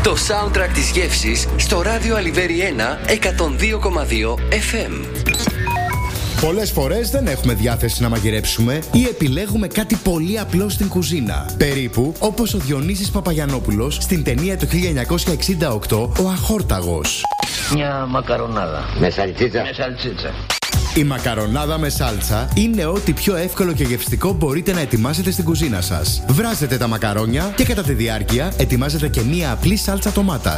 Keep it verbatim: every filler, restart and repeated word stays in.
Το soundtrack της γεύσης στο ράδιο Αλιβέρι ένα εκατόν δύο κόμμα δύο εφ εμ. Πολλές φορές δεν έχουμε διάθεση να μαγειρέψουμε ή επιλέγουμε κάτι πολύ απλό στην κουζίνα. Περίπου όπως ο Διονύσης Παπαγιαννόπουλος στην ταινία του χίλια εννιακόσια εξήντα οκτώ «Ο Αχόρταγος». Μια μακαρονάδα. Με σαλτσίτσα. Με σαλτσίτσα. Η μακαρονάδα με σάλτσα είναι ό,τι πιο εύκολο και γευστικό μπορείτε να ετοιμάσετε στην κουζίνα σας. Βράζετε τα μακαρόνια και κατά τη διάρκεια ετοιμάζετε και μία απλή σάλτσα ντομάτας.